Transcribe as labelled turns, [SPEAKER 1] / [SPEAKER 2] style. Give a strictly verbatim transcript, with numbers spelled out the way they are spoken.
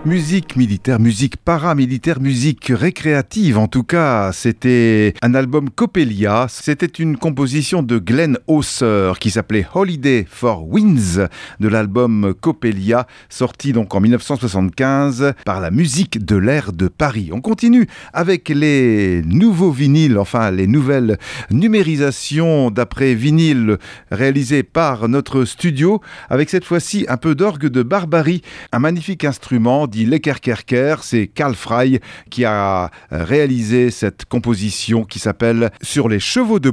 [SPEAKER 1] Musique militaire, musique paramilitaire, musique récréative. En tout cas, c'était un album Coppelia. C'était une composition de Glenn Hauser qui s'appelait Holiday for Winds de l'album Coppelia, sorti donc en dix-neuf cent soixante-quinze par la musique de l'air de Paris. On continue avec les nouveaux vinyles, enfin les nouvelles numérisations d'après vinyle réalisées par notre studio, avec cette fois-ci un peu d'orgue de Barbarie, un magnifique instrument dit Leckerkerker. C'est Carl Frey qui a réalisé cette composition qui s'appelle Sur les chevaux de